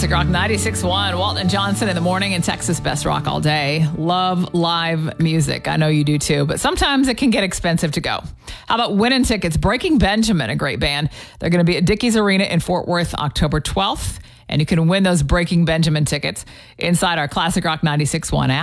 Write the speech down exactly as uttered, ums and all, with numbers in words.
Classic Rock ninety-six point one. Walton and Johnson in the morning and Texas Best Rock all day. Love live music. I know you do too, but sometimes it can get expensive to go. How about winning tickets? Breaking Benjamin, a great band. They're going to be at Dickies Arena in Fort Worth October twelfth, and you can win those Breaking Benjamin tickets inside our Classic Rock ninety-six point one app.